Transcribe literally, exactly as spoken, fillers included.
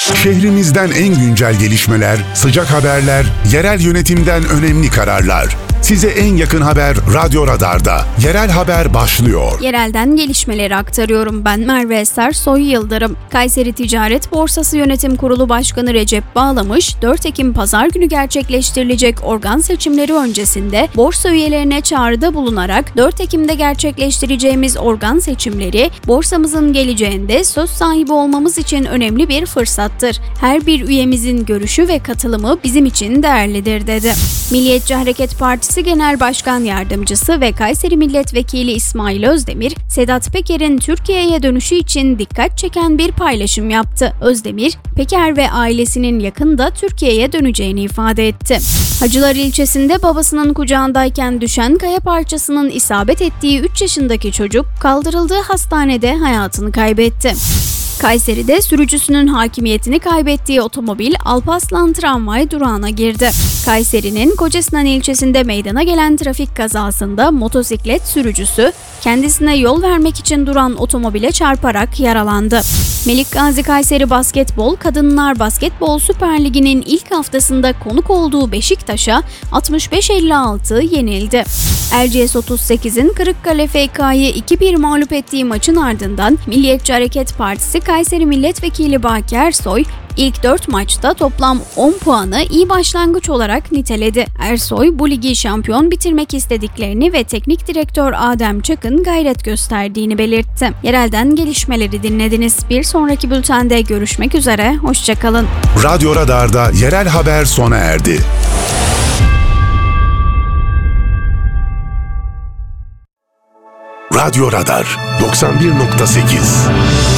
Şehrimizden en güncel gelişmeler, sıcak haberler, yerel yönetimden önemli kararlar. Size en yakın haber Radyo Radar'da. Yerel haber başlıyor. Yerelden gelişmeleri aktarıyorum. Ben Merve Eser Soy Yıldırım. Kayseri Ticaret Borsası Yönetim Kurulu Başkanı Recep Bağlamış, dört Ekim Pazar günü gerçekleştirilecek organ seçimleri öncesinde borsa üyelerine çağrıda bulunarak dört Ekim'de gerçekleştireceğimiz organ seçimleri, borsamızın geleceğinde söz sahibi olmamız için önemli bir fırsattır. Her bir üyemizin görüşü ve katılımı bizim için değerlidir dedi. Milliyetçi Hareket Partisi Genel Başkan Yardımcısı ve Kayseri Milletvekili İsmail Özdemir, Sedat Peker'in Türkiye'ye dönüşü için dikkat çeken bir paylaşım yaptı. Özdemir, Peker ve ailesinin yakında Türkiye'ye döneceğini ifade etti. Hacılar ilçesinde babasının kucağındayken düşen kaya parçasının isabet ettiği üç yaşındaki çocuk kaldırıldığı hastanede hayatını kaybetti. Kayseri'de sürücüsünün hakimiyetini kaybettiği otomobil Alparslan tramvay durağına girdi. Kayseri'nin Kocasinan ilçesinde meydana gelen trafik kazasında motosiklet sürücüsü kendisine yol vermek için duran otomobile çarparak yaralandı. Melik Gazi Kayseri Basketbol Kadınlar Basketbol Süper Ligi'nin ilk haftasında konuk olduğu Beşiktaş'a altmış beş elli altı yenildi. Erciyes otuz sekizin Kırıkkale F K'yı iki bir mağlup ettiği maçın ardından Milliyetçi Hareket Partisi Kayseri Milletvekili Baki Ersoy, İlk dört maçta toplam on puanı iyi başlangıç olarak niteledi. Ersoy, bu ligi şampiyon bitirmek istediklerini ve teknik direktör Adem Çakın gayret gösterdiğini belirtti. Yerelden gelişmeleri dinlediniz. Bir sonraki bültende görüşmek üzere, hoşçakalın. Radyo Radar'da yerel haber sona erdi. Radyo Radar doksan bir nokta sekiz